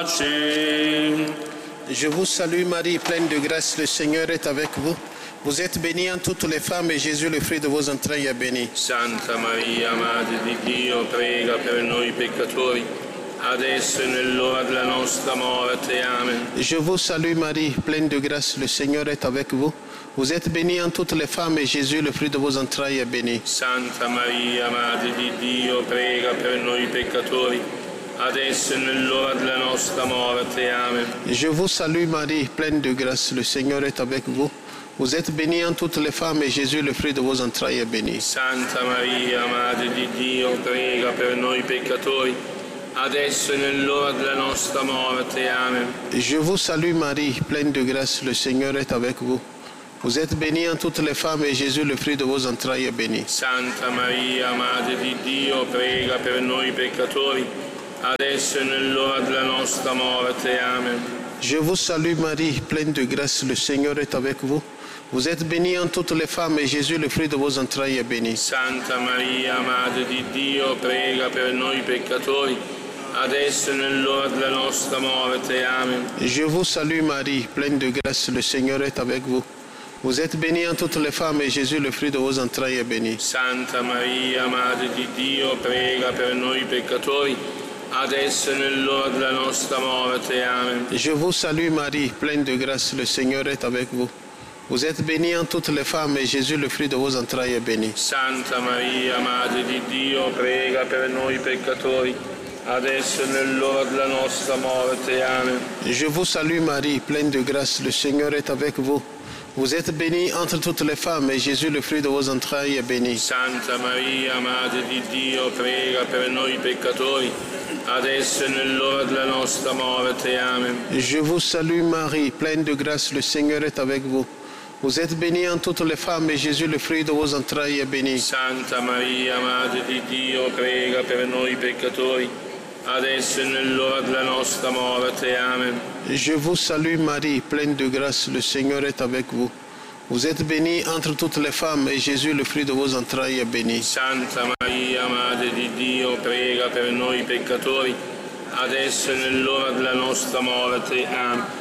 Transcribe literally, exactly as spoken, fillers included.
Je vous salue Marie, pleine de grâce, le Seigneur est avec vous. Vous êtes bénie en toutes les femmes et Jésus, le fruit de vos entrailles, est béni. Santa Maria, Madre di Dio, prega per noi peccatori, adesso e nell'ora della nostra morte. Amen. Je vous salue Marie, pleine de grâce, le Seigneur est avec vous. Vous êtes bénie en toutes les femmes et Jésus, le fruit de vos entrailles, est béni. Santa Maria, Madre di Dio, prega per noi peccatori, adesso e nell'ora della nostra morte. Amen. Je vous salue Marie, pleine de grâce, le Seigneur est avec vous. Vous êtes bénie en toutes les femmes et Jésus, le fruit de vos entrailles, est béni. Santa Maria, Madre di Dio, prega per noi peccatori, adesso e nell'ora della nostra morte. Amen. Je vous salue Marie, pleine de grâce, le Seigneur est avec vous. Vous êtes bénie en toutes les femmes et Jésus, le fruit de vos entrailles, est béni. Santa Maria, Madre di Dio, prega per noi peccatori, adesso e nell'ora della nostra morte. Amen. Je vous salue Marie, pleine de grâce, le Seigneur est avec vous. Vous êtes bénie en toutes les femmes et Jésus, le fruit de vos entrailles, est béni. Santa Maria, Madre di Dio, prega per noi peccatori, adesso e nell'ora della nostra morte. Amen. Je vous salue Marie, pleine de grâce, le Seigneur est avec vous. Vous êtes bénie en toutes les femmes et Jésus, le fruit de vos entrailles, est béni. Santa Maria, Madre di Dio, prega per noi peccatori, adesso e nell'ora della nostra morte. Amen. Je vous salue Marie, pleine de grâce, le Seigneur est avec vous. Vous êtes bénie en toutes les femmes et Jésus, le fruit de vos entrailles, est béni. Santa Maria, Madre di Dio, prega per noi peccatori, adesso e nell'ora della nostra morte. Amen. Je vous salue Marie, pleine de grâce, le Seigneur est avec vous. Vous êtes bénie entre toutes les femmes et Jésus, le fruit de vos entrailles, est béni. Santa Maria, Madre di Dio, prega per noi peccatori, adesso e nell'ora della nostra morte. Amen. Je vous salue Marie, pleine de grâce, le Seigneur est avec vous. Vous êtes bénie en toutes les femmes et Jésus, le fruit de vos entrailles, est béni. Santa Maria, Madre di Dio, prega per noi peccatori, adesso e nell'ora della nostra morte. Amen. Je vous salue Marie, pleine de grâce, le Seigneur est avec vous. Vous êtes bénie entre toutes les femmes et Jésus, le fruit de vos entrailles, est béni. Santa Maria, Madre di Dio, prega per noi peccatori, adesso e nell'ora della nostra morte. Amen.